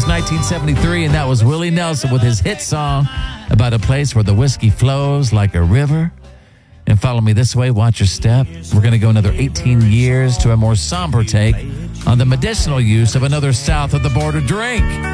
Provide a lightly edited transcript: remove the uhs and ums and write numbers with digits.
was 1973, and that was Willie Nelson with his hit song about a place where the whiskey flows like a river. And Follow Me This Way, Watch Your Step. We're going to go another 18 years to a more somber take on the medicinal use of another south of the border drink.